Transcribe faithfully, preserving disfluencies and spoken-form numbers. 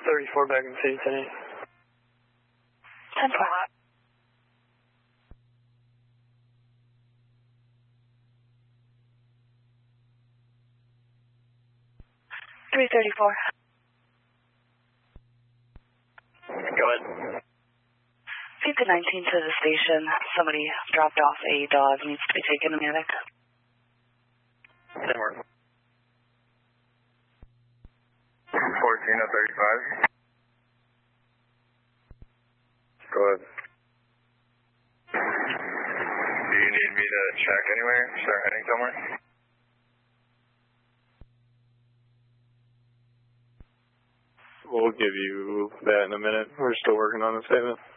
thirty-four back in the city today. ten four. three thirty-four. Go ahead. Fifty nineteen to the station. Somebody dropped off a dog. Needs to be taken to medic. ten more. fourteen to thirty-five. Go ahead. Do you need me to check anywhere? Start heading somewhere? We'll give you that in a minute. We're still working on the statement.